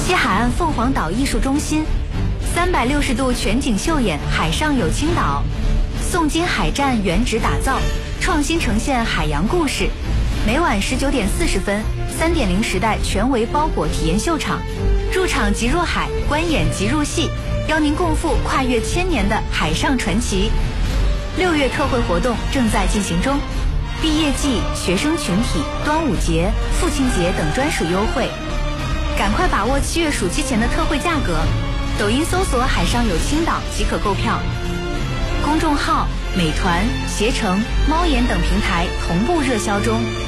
西海岸凤凰岛艺术中心，360度全景秀演海上有青岛，宋金海战原址打造，创新呈现海洋故事。每晚19点40分，3.0时代全为包裹体验秀场，入场即入海，观演即入戏，邀您共赴跨越1000年的海上传奇。6月特惠活动正在进行中，毕业季、学生群体、端午节、父亲节等专属优惠，赶快把握7月暑期前的特惠价格。抖音搜索海上有青岛即可购票，公众号美团、携程、猫眼等平台同步热销中。